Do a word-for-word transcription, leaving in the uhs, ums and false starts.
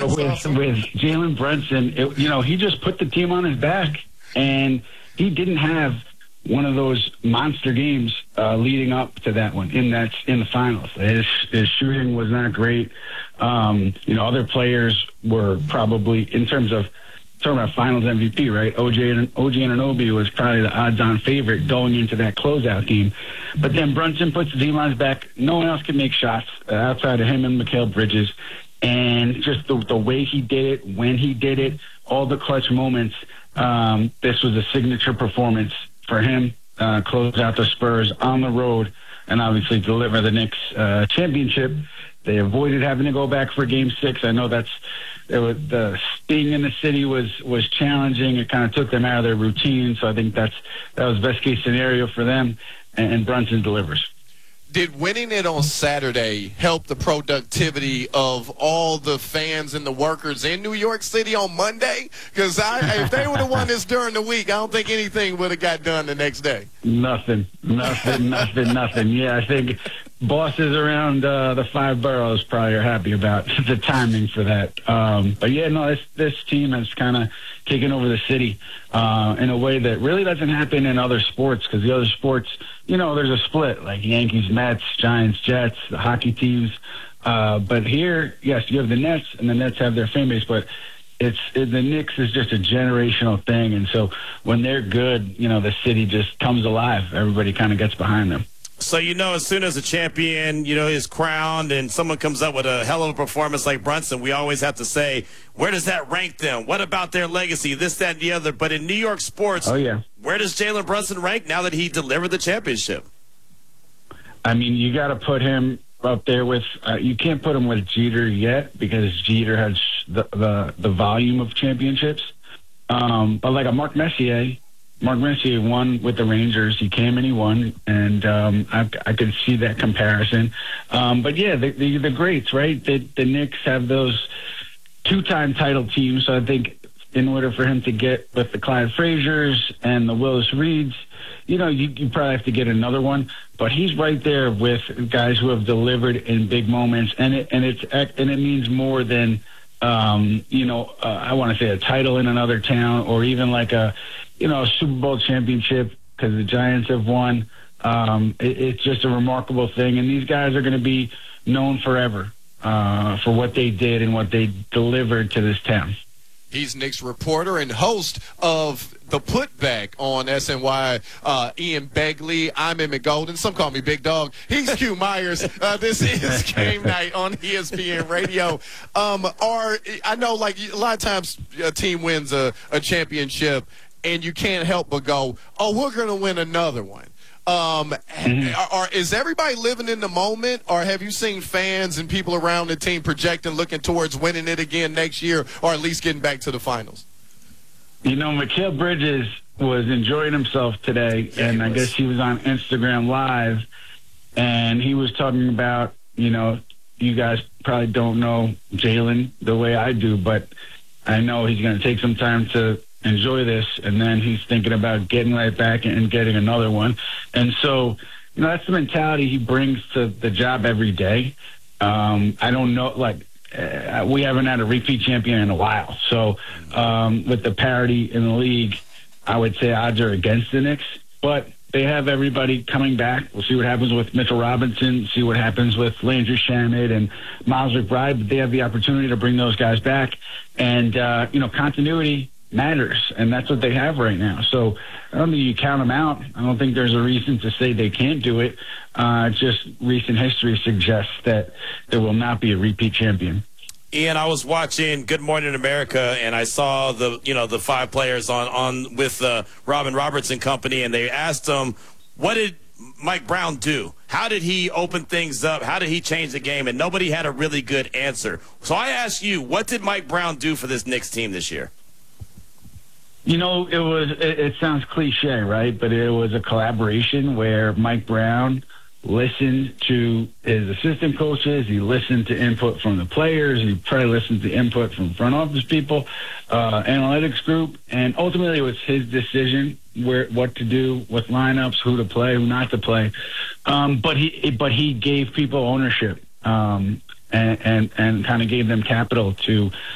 with awesome. with Jalen Brunson, it, you know, he just put the team on his back, and he didn't have one of those monster games uh, leading up to that one in that in the finals. His, his shooting was not great. Um, you know, other players were probably, in terms of talking about Finals M V P, right? O J and O G Anunoby was probably the odds-on favorite going into that closeout game. But then Brunson puts the team on his back. No one else can make shots uh, outside of him and Mikal Bridges. And just the, the way he did it, when he did it, all the clutch moments, um, this was a signature performance for him. Uh, close out the Spurs on the road and obviously deliver the Knicks uh, championship. They avoided having to go back for Game Six. I know that's it was, the being in the city was was challenging. It kind of took them out of their routine. So I think that's that was best case scenario for them. And, and Brunson delivers. Did winning it on Saturday help the productivity of all the fans and the workers in New York City on Monday? Because if they would have won this during the week, I don't think anything would have got done the next day. Nothing, nothing, nothing, nothing. Yeah, I think bosses around uh, the five boroughs probably are happy about the timing for that. Um, but, yeah, no, this, this team has kind of taken over the city uh, in a way that really doesn't happen in other sports, because the other sports, you know, there's a split, like Yankees, Mets, Giants, Jets, the hockey teams. Uh, but here, yes, you have the Nets, and the Nets have their fan base, but it's it, the Knicks is just a generational thing. And so when they're good, you know, the city just comes alive. Everybody kind of gets behind them. So, you know, as soon as a champion, you know, is crowned and someone comes up with a hell of a performance like Brunson, we always have to say, where does that rank them? What about their legacy? This, that, and the other. But in New York sports, oh, yeah. where does Jalen Brunson rank now that he delivered the championship? I mean, you got to put him up there with uh, – you can't put him with Jeter yet, because Jeter has the, the, the volume of championships. Um, but like a Mark Messier – Mark Messier won with the Rangers. He came and he won, and um, I, I could see that comparison. Um, but, yeah, the, the, the greats, right? The, the Knicks have those two-time title teams, so I think in order for him to get with the Clyde Frazier's and the Willis Reeds, you know, you, you probably have to get another one. But he's right there with guys who have delivered in big moments, and it and it's and it means more than um, you know. Uh, I want to say a title in another town, or even like a you know a Super Bowl championship, because the Giants have won. Um, it, it's just a remarkable thing, and these guys are going to be known forever uh, for what they did and what they delivered to this town. He's Knicks reporter and host of The Putback on S N Y, uh, Ian Begley. I'm Emmett Golden. Some call me Big Dog. He's Q Myers. Uh, this is Game Night on E S P N Radio. Um, are, I know, like, a lot of times a team wins a, a championship, and you can't help but go, oh, we're going to win another one. Um, mm-hmm. are, is everybody living in the moment, or have you seen fans and people around the team projecting, looking towards winning it again next year, or at least getting back to the finals? You know, Mikal Bridges was enjoying himself today, yeah, and I guess he was on Instagram Live, and he was talking about, you know, you guys probably don't know Jalen the way I do, but I know he's going to take some time to enjoy this, and then he's thinking about getting right back and getting another one. And so, you know, that's the mentality he brings to the job every day. Um, I don't know, like, uh, we haven't had a repeat champion in a while. So um, with the parity in the league, I would say odds are against the Knicks, but they have everybody coming back. We'll see what happens with Mitchell Robinson, see what happens with Landry Shamet and Miles McBride, but they have the opportunity to bring those guys back. And, uh, you know, continuity matters, and that's what they have right now. So I don't think you count them out. I don't think there's a reason to say they can't do it. Uh, just recent history suggests that there will not be a repeat champion. Ian, I was watching Good Morning America, and I saw the you know the five players on on with the Robin Robertson Company, and they asked them, what did Mike Brown do? How did he open things up? How did he change the game? And nobody had a really good answer. So I asked you, what did Mike Brown do for this Knicks team this year? You know, it was, it, it sounds cliche, right? But it was a collaboration where Mike Brown listened to his assistant coaches. He listened to input from the players. He probably listened to input from front office people, uh, analytics group. And ultimately it was his decision where, what to do with lineups, who to play, who not to play. Um, but he, but he gave people ownership, um, and, and, and kind of gave them capital to,